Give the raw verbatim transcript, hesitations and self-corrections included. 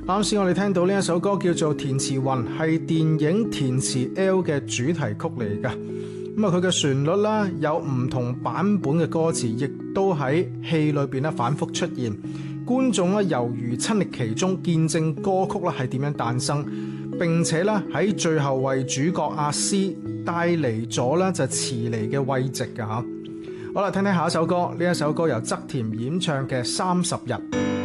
啱先我哋聽到呢一首歌叫做《填詞雲》，係電影《填詞 L》嘅主題曲嚟噶。咁啊，佢嘅旋律啦有唔同版本嘅歌詞，亦都喺戲裏邊咧反覆出現。觀眾咧猶如親歷其中，見證歌曲啦係點樣誕生，並且咧喺最後為主角阿詩帶嚟咗咧就遲嚟嘅慰藉噶吓。好啦，聽聽下一首歌，呢一首歌由側田演唱嘅《三十日》。